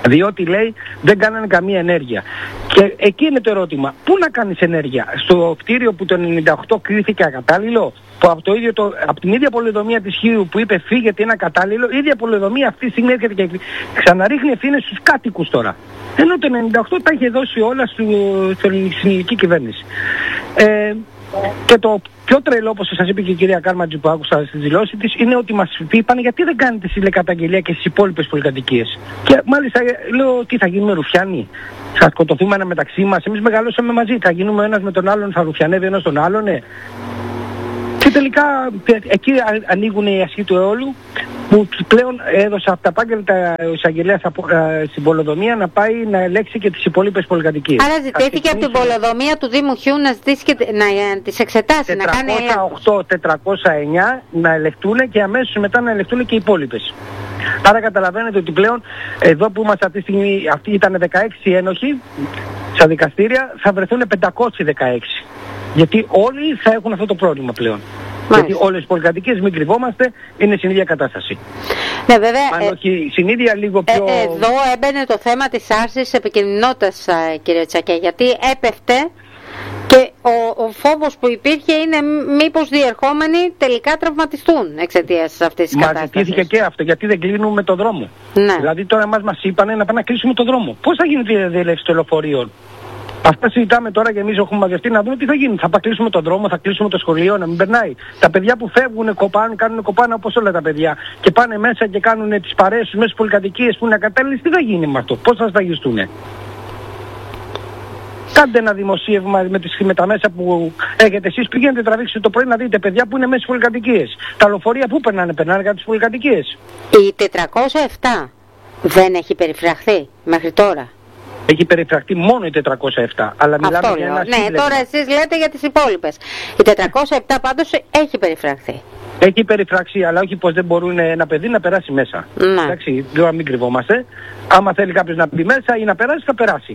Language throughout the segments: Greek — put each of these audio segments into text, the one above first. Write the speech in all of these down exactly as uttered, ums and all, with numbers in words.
Διότι λέει δεν κάνανε καμία ενέργεια. Και εκεί είναι το ερώτημα. Πού να κάνεις ενέργεια? Στο κτίριο που το ενενήντα οκτώ κρίθηκε ακατάλληλο, που από, το ίδιο το, από την ίδια πολεοδομία της Χίου που είπε φύγετε είναι ακατάλληλο, η ίδια πολεοδομία αυτή τη στιγμή έρχεται και ξαναρίχνει ευθύνες στους κάτοικους τώρα. Ενώ το ενενήντα οκτώ τα είχε δώσει όλα στην ελληνική κυβέρνηση. Ε, και το πιο τρελό, όπως σας είπε και η κυρία Κάρματζη που άκουσα στη δηλώση της, είναι ότι μας είπαν γιατί δεν κάνετε συλλεκαταγγελία και στις υπόλοιπες πολυκατοικίες. Και μάλιστα λέω τι θα γίνουμε ρουφιάνοι, θα σκοτωθούμε ένα μεταξύ μας, εμείς μεγαλώσαμε μαζί, θα γίνουμε ένας με τον άλλον, θα ρουφιανεύει ένας τον άλλον, ναι. Και τελικά εκεί ανοίγουν οι ασκοί του αιώλου που πλέον έδωσε από τα πάγγελτα ο εισαγγελέας στην πολεοδομία να πάει να ελέγξει και τις υπόλοιπες πολυκατοικίες. Άρα ζητήθηκε από την πολεοδομία του Δήμου Χιού να ζητήσει και να τις εξετάσει, να κάνει έλεγχο. τετρακόσια οκτώ τετρακόσια εννιά να ελεγχτούν και αμέσως μετά να ελεγχτούν και οι υπόλοιπες. Άρα καταλαβαίνετε ότι πλέον εδώ που είμαστε αυτή τη στιγμή, αυτοί ήταν δεκαέξι ένοχοι στα δικαστήρια, θα βρεθούν πεντακόσιοι δεκαέξι. Γιατί όλοι θα έχουν αυτό το πρόβλημα πλέον. Μάλιστα. Γιατί όλες οι πολυκατοικίες, μην κρυβόμαστε, είναι στην ίδια κατάσταση. Ναι, βέβαια. Αν ε, όχι στην ίδια, λίγο πιο... Ε, εδώ έμπαινε το θέμα της άρσης επικοινωνικότητας, κύριε Τσακέ, γιατί έπεφτε και ο, ο φόβος που υπήρχε είναι μήπως διερχόμενοι τελικά τραυματιστούν εξαιτίας αυτής της κατάστασης. Μα ζητήθηκε και αυτό, γιατί δεν κλείνουμε το δρόμο. Ναι. Δηλαδή τώρα εμάς μας είπανε να πάμε να κλείσουμε το δρόμο. Πώς θα γίνει η διέλευση των λεωφορείων? Αυτά συζητάμε τώρα και εμείς έχουμε μαζευτεί να δούμε τι θα γίνει. Θα κλείσουμε τον δρόμο, θα κλείσουμε το σχολείο, να μην περνάει. Τα παιδιά που φεύγουν, κοπάνε, κάνουν κοπάνα όπως όλα τα παιδιά και πάνε μέσα και κάνουν τις παρέες τους μέσα στις πολυκατοικίες που είναι ακατάλληλες, τι θα γίνει με αυτό, πώς θα σφαγιστούν? Κάντε ένα δημοσίευμα με, τις, με τα μέσα που έχετε εσείς. Πηγαίνετε τραβήξτε το πρωί να δείτε παιδιά που είναι μέσα στις πολυκατοικίες. Τα λεωφορεία πού περνάνε, περνάνε για τις πολυκατοικίες. Η τετρακόσια επτά δεν έχει περιφραχθεί μέχρι τώρα? Έχει περιφραχτεί μόνο η τετρακόσια επτά. Αλλά μιλάμε αυτό για ένα ναι, σύλλογο. Τώρα εσείς λέτε για τις υπόλοιπες. Η τετρακόσια επτά πάντως έχει περιφραχθεί. Έχει περιφράξει, αλλά όχι πως δεν μπορούν ένα παιδί να περάσει μέσα. Ναι. Εντάξει, δεν μην κρυβόμαστε. Άμα θέλει κάποιος να μπει μέσα ή να περάσει, θα περάσει.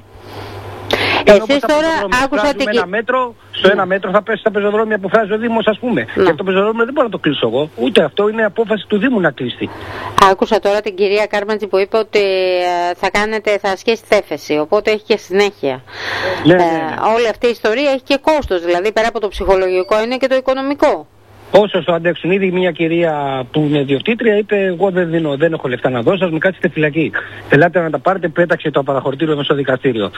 Εσείς τώρα άκουσα την... Ένα μέτρο, στο ένα μέτρο θα πέσει στα πεζοδρόμια που φράζει ο Δήμος, ας πούμε. Ναι. Και το πεζοδρόμιο δεν μπορώ να το κλείσω εγώ. Ούτε αυτό είναι απόφαση του Δήμου να κλείσει. Άκουσα τώρα την κυρία Κάρματζη που είπε ότι θα κάνετε, θα ασκήσετε έφεση. Οπότε έχει και συνέχεια. Ναι, ναι, ναι. Ε, όλη αυτή η ιστορία έχει και κόστος. Δηλαδή πέρα από το ψυχολογικό είναι και το οικονομικό. Όσο το αντέξουν, ήδη μια κυρία που είναι διοκτήτρια είπε: εγώ δεν, δίνω, δεν έχω λεφτά να δώσω, ας με κάτσετε φυλακή. Ελάτε να τα πάρετε, πέταξε το παραχωρητήριο εδώ στο δικαστήριο.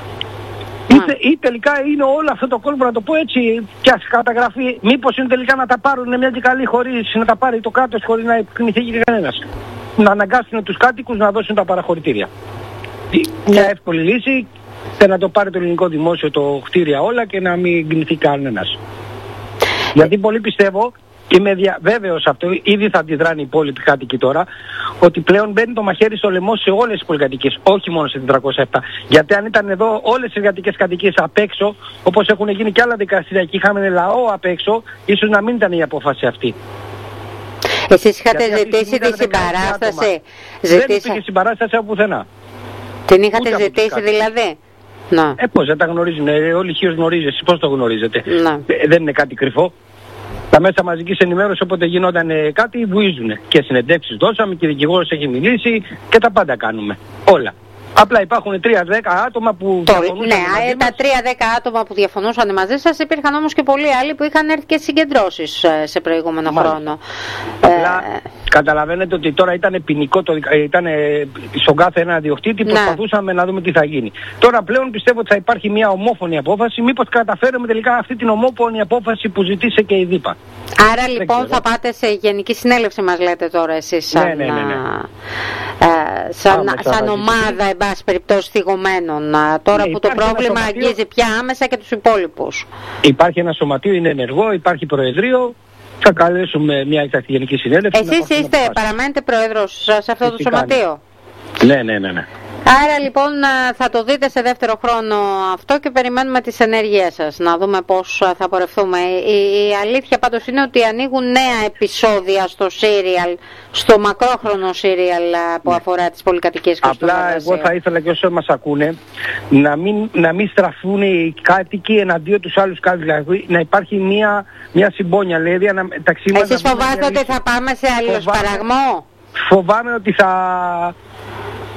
Είτε, ή τελικά είναι όλο αυτό το κόλπο, να το πω έτσι, και ας καταγραφεί, μήπως είναι τελικά να τα πάρουν μια και καλή χωρίς να τα πάρει το κράτος χωρίς να κινηθεί και κανένας. Να αναγκάσουν τους κάτοικους να δώσουν τα παραχωρητήρια. Μια εύκολη λύση και να το πάρει το ελληνικό δημόσιο το κτίρια όλα και να μην κινηθεί κανένας. Γιατί πολύ πιστεύω, και είμαι δια... βέβαιος αυτό, ήδη θα αντιδράνε οι υπόλοιποι κάτοικοι τώρα, ότι πλέον μπαίνει το μαχαίρι στο λαιμό σε όλες τις πολυκατοικίες, όχι μόνο σε τετρακόσια επτά. Γιατί αν ήταν εδώ όλες οι εργατικές κατοικίες απ' έξω, όπως έχουν γίνει και άλλα δικαστήρια και είχαμε λαό απ' έξω, ίσως να μην ήταν η απόφαση αυτή. Εσείς είχατε ζητήσει τη συμπαράσταση? Δεν υπήρχε συμπαράσταση από πουθενά. Την είχατε ζητήσει δηλαδή? Να. Ε, πώς δεν τα γνωρίζουν, ε, όλοι οι Χίος γνωρίζει, εσείς πώς το γνωρίζετε? Ε, δεν είναι κάτι κρυφό. Τα μέσα μαζικής ενημέρωσης όποτε γινόταν ε, κάτι βουίζουν. Και συνεντεύξεις δώσαμε και η δικηγόρος έχει μιλήσει και τα πάντα κάνουμε. Όλα. Απλά υπάρχουν τρία δέκα άτομα που το, διαφωνούσαν ναι, μαζί τα τρία δέκα άτομα που διαφωνούσαν μαζί σας, υπήρχαν όμως και πολλοί άλλοι που είχαν έρθει και στις συγκεντρώσεις σε προηγούμενο Μάλιστα. χρόνο. Απλά ε... καταλαβαίνετε ότι τώρα ήταν ποινικό, το, ήταν στον κάθε ένα διοκτήτη, ναι. Προσπαθούσαμε να δούμε τι θα γίνει. Τώρα πλέον πιστεύω ότι θα υπάρχει μια ομόφωνη απόφαση, μήπως καταφέρουμε τελικά αυτή την ομόφωνη απόφαση που ζητήσε και η ΔΥΠΑ. Άρα λοιπόν θα πάτε σε γενική συνέλευση, μας λέτε τώρα εσείς, σαν, ναι, ναι, ναι, ναι. Ε, σαν, σαν ομάδα, εν πάση περιπτώσει, θυγωμένων, τώρα ναι, που το πρόβλημα αγγίζει πια άμεσα και τους υπόλοιπους. Υπάρχει ένα σωματείο, είναι ενεργό, υπάρχει προεδρείο. Θα καλέσουμε μια εκτακτική γενική συνέλευση. Εσείς είστε, παραμένετε πρόεδρος σε αυτό Φυσικά, το σωματείο? Ναι, ναι, ναι, ναι. Άρα λοιπόν θα το δείτε σε δεύτερο χρόνο αυτό και περιμένουμε τις ενέργειές σας, να δούμε πώς θα πορευτούμε. Η, η αλήθεια πάντως είναι ότι ανοίγουν νέα επεισόδια στο σύριαλ, στο μακρόχρονο σύριαλ που αφορά τις πολυκατοικίες και Απλά εγώ θα ήθελα και όσοι μας ακούνε να μην, να μην στραφούν οι κάτοικοι εναντίον τους άλλους κάτοικους, δηλαδή να υπάρχει μια, μια συμπόνια. Δηλαδή, μεταξύ μας. Εσείς φοβάστε ότι θα πάμε σε αλληλοσπαραγμό? Φοβάμαι ότι θα...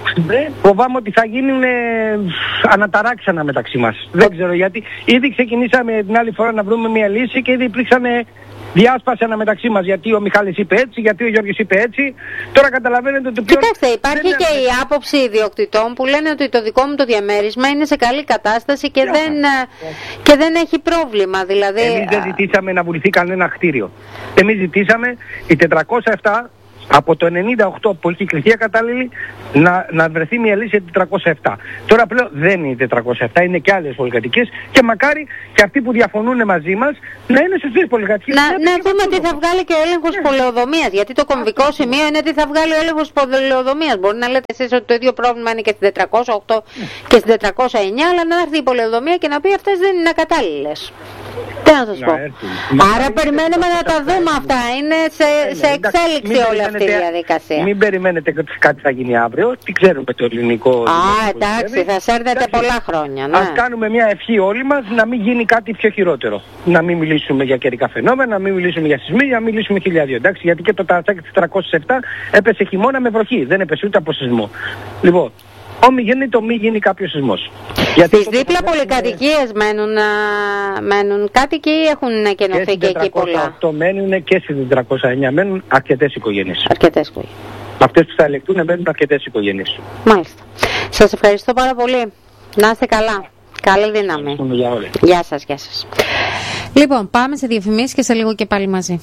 φοβάμαι ότι θα γίνουν αναταράξανα μεταξύ μας. Δεν ξέρω γιατί. Ήδη ξεκινήσαμε την άλλη φορά να βρούμε μια λύση και ήδη υπήρξαν διάσπαση αναμεταξύ μας. Γιατί ο Μιχάλης είπε έτσι, γιατί ο Γιώργης είπε έτσι. Τώρα καταλαβαίνετε ότι πλέον... Κοιτάξτε, υπάρχει και η άποψη ιδιοκτητών που λένε ότι το δικό μου το διαμέρισμα είναι σε καλή κατάσταση και, δεν, και δεν έχει πρόβλημα. Δηλαδή... Εμείς δεν ζητήσαμε να βουληθεί κανένα κτίριο. Εμείς ζητήσαμε οι τετρακόσια επτά από το ενενήντα οκτώ που έχει κριθεί ακατάλληλη να, να βρεθεί μια λύση για τετρακόσια επτά. Τώρα πλέον δεν είναι τετρακόσια επτά, είναι και άλλες πολυκατοικίες και μακάρι και αυτοί που διαφωνούν μαζί μας να είναι στις δύο πολυκατοικίες. Να, να δούμε τι θα βγάλει και ο έλεγχος yeah. πολεοδομίας, γιατί το κομβικό Αυτό. σημείο είναι τι θα βγάλει ο έλεγχος πολεοδομίας. Μπορεί να λέτε εσείς ότι το ίδιο πρόβλημα είναι και στην τετρακόσια οκτώ yeah. και στην τετρακόσια εννιά, αλλά να έρθει η πολεοδομία και να πει αυτές δεν είναι ακατάλληλες. Τι να σας πω. Άρα περιμένουμε να τα δούμε αυτά. Είναι σε, σε εξέλιξη όλη αυτή η διαδικασία. Μην περιμένετε ότι κάτι θα γίνει αύριο. Τι ξέρουμε το ελληνικό. Α, εντάξει, θα σέρνετε πολλά χρόνια. Ναι. Ας κάνουμε μια ευχή όλοι μας να μην γίνει κάτι πιο χειρότερο. Να μην μιλήσουμε για καιρικά φαινόμενα, να μην μιλήσουμε για σεισμοί, να μην μιλήσουμε χιλιάδιο. Εντάξει, γιατί και το ταραξάκι της τετρακόσια επτά έπεσε χειμώνα με βροχή. Δεν έπεσε ούτε από σεισμό. Λοιπόν. Όμοι γίνει το μη γίνει κάποιος σεισμός. Στις δίπλα πολυκατοικίες μένουν, μένουν κάτοικοι ή έχουν κενωθεί και εκεί πολλά? Το μένουν και στις τετρακόσια εννιά μένουν αρκετές οικογένειες. Αρκετές οικογένειες. Αυτές που θα ελεκτούν μένουν αρκετές οικογένειες. Μάλιστα. Σας ευχαριστώ πάρα πολύ. Να είστε καλά. Καλή δύναμη. Γεια σας, γεια σας. Λοιπόν, πάμε σε διαφημίσεις και σε λίγο και πάλι μαζί.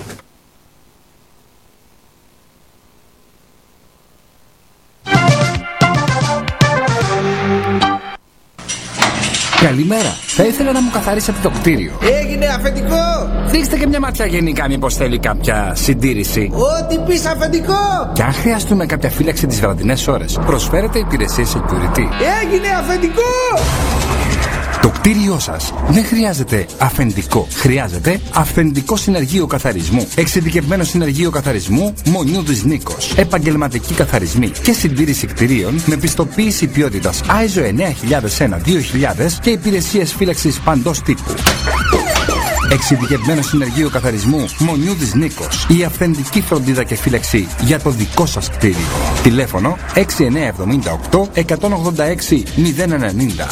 Καλημέρα. Θα ήθελα να μου καθαρίσετε το κτίριο. Έγινε αφεντικό! Δείξτε και μια ματιά γενικά, μήπως θέλει κάποια συντήρηση. Ό,τι πεις αφεντικό! Και αν χρειαστούμε κάποια φύλαξη τις βραδινές ώρες, προσφέρετε υπηρεσίες security. Έγινε αφεντικό! Το κτίριό σας δεν χρειάζεται αφεντικό. Χρειάζεται αφεντικό συνεργείο καθαρισμού. Εξειδικευμένο συνεργείο καθαρισμού Μονιούδης Νίκος. Επαγγελματική καθαρισμοί και συντήρηση κτιρίων με πιστοποίηση ποιότητας άι ες ο εννιά χιλιάδες ένα δύο χιλιάδες και υπηρεσίες φύλαξης παντός τύπου. Εξειδικευμένο συνεργείο καθαρισμού Μονιούδης Νίκος. Η αυθεντική φροντίδα και φύλαξη για το δικό σας κτίριο. Τηλέφωνο έξι εννιά εβδομήντα οκτώ εκατόν ογδόντα έξι μηδέν ενενήντα.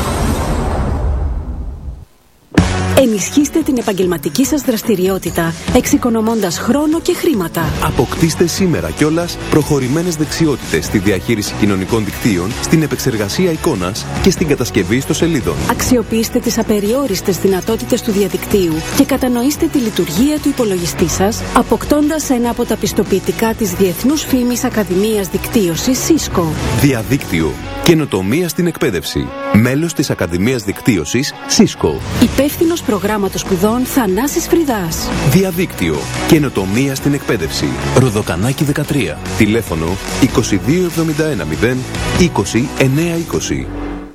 Ενισχύστε την επαγγελματική σας δραστηριότητα, εξοικονομώντας χρόνο και χρήματα. Αποκτήστε σήμερα κιόλας προχωρημένες δεξιότητες στη διαχείριση κοινωνικών δικτύων, στην επεξεργασία εικόνας και στην κατασκευή ιστοσελίδων. Αξιοποιήστε τις απεριόριστες δυνατότητες του διαδικτύου και κατανοήστε τη λειτουργία του υπολογιστή σας, αποκτώντας ένα από τα πιστοποιητικά της Διεθνούς Φήμης Ακαδημίας Δικτύωσης Cisco. Διαδίκτυο. Καινοτομία στην εκπαίδευση. Μέλος της Ακαδημίας Δικτύωσης Cisco. Υπεύθυνος προγράμματος σπουδών Θανάσης Φρυδάς. Διαδίκτυο. Καινοτομία στην εκπαίδευση. Ροδοκανάκι δεκατρία. Τηλέφωνο είκοσι δύο εβδομήντα ένα μηδέν είκοσι εννιά είκοσι.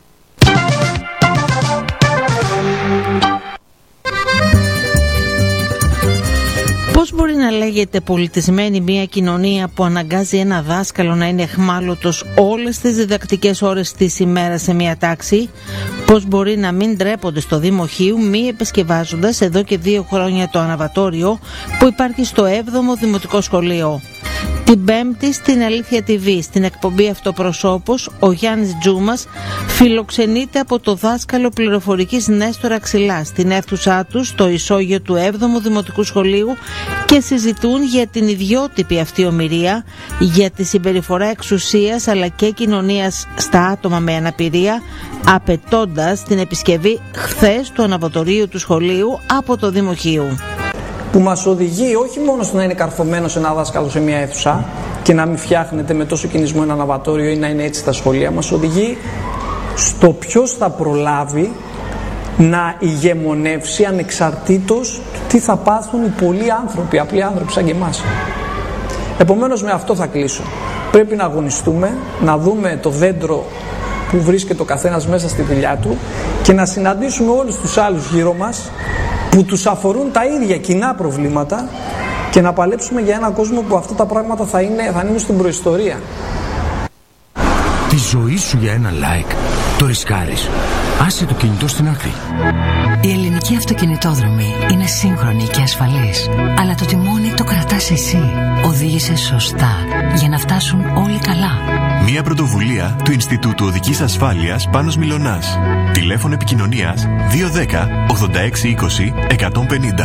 Πώς μπορεί να λέγεται πολιτισμένη μια κοινωνία που αναγκάζει ένα δάσκαλο να είναι εχμάλωτος όλες τις διδακτικές ώρες της ημέρας σε μια τάξη? Πώς μπορεί να μην ντρέπονται στο Δήμο Χίου μη επισκευάζοντας εδώ και δύο χρόνια το αναβατόριο που υπάρχει στο έβδομο Δημοτικό Σχολείο? Την Πέμπτη στην Αλήθεια τι βι, στην εκπομπή Αυτοπροσώπος, ο Γιάννης Τζούμας φιλοξενείται από το δάσκαλο πληροφορικής Νέστορα Ξυλά στην αίθουσά του στο ισόγειο του έβδομου Δημοτικού Σχολείου και συζητούν για την ιδιότυπη αυτή ομιλία, για τη συμπεριφορά εξουσίας αλλά και κοινωνίας στα άτομα με αναπηρία, απαιτώντας την επισκευή χθες του αναβατορίου του σχολείου από το Δήμο Χίου. Που μας οδηγεί όχι μόνο στο να είναι καρφωμένος ένα δάσκαλο σε μια αίθουσα και να μην φτιάχνεται με τόσο κινησμό ένα αναβατόριο ή να είναι έτσι στα σχολεία, μας οδηγεί στο ποιος θα προλάβει να ηγεμονεύσει ανεξαρτήτως του τι θα πάθουν οι πολλοί άνθρωποι, απλοί άνθρωποι σαν και εμάς. Επομένως με αυτό θα κλείσω. Πρέπει να αγωνιστούμε, να δούμε το δέντρο που βρίσκεται ο καθένας μέσα στη δουλειά του και να συναντήσουμε όλους τους άλλους γύρω μας που τους αφορούν τα ίδια κοινά προβλήματα και να παλέψουμε για έναν κόσμο που αυτά τα πράγματα θα είναι, θα είναι στην προϊστορία. Τη ζωή σου για ένα like το ρισκάρεις. Άσε το κινητό στην άκρη. Η ελληνική αυτοκινητόδρομη είναι σύγχρονη και ασφαλής, αλλά το τιμόνι το κρατάς εσύ. Οδήγησε σωστά για να φτάσουν όλοι καλά. Μια πρωτοβουλία του Ινστιτούτου Οδικής Ασφάλειας Πάνος Μιλωνάς. Τηλέφωνο επικοινωνίας δύο ένα μηδέν ογδόντα έξι είκοσι εκατόν πενήντα.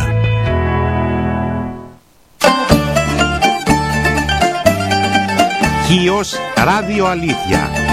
Χίος Ράδιο Αλήθεια.